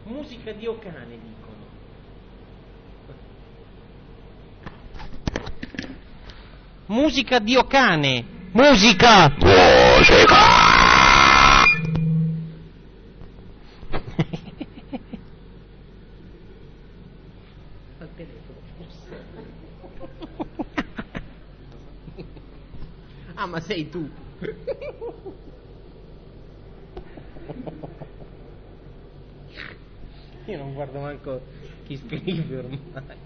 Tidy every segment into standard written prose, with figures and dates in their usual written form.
Musica di Okane, dicono. Musica di Okane. Musica! Al telefono forse. Ah, ma sei tu. Io non guardo manco chi scrive ormai.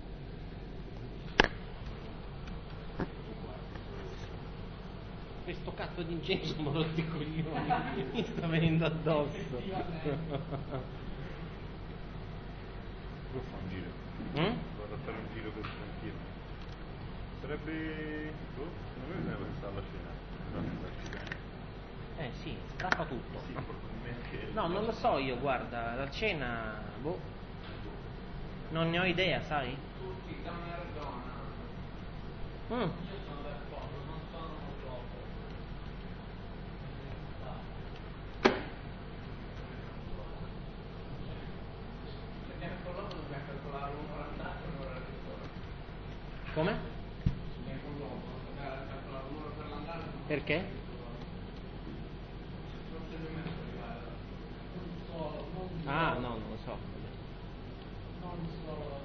Questo cazzo di incenso mi ha rotto i coglioni. Mi sta venendo addosso. Devo fare un giro. Vado a fare un giro per tranquillo. Sarebbe... secondo me bisogna pensare alla cena. Sì, scappa tutto. Sì, probabilmente... No, non lo so io, guarda, la cena, boh, non ne ho idea, sai? Tutti stanno in Arizona. Io sono d'accordo, non sono troppo. Se viene con loro dobbiamo calcolare un'ora andata e un'ora al ritorno. Come? Se viene con loro dobbiamo calcolare un'ora per l'andata e un'ora Perché? per il ritorno. Procedimento arrivare. Non solo, Ah, no, non lo so. non solo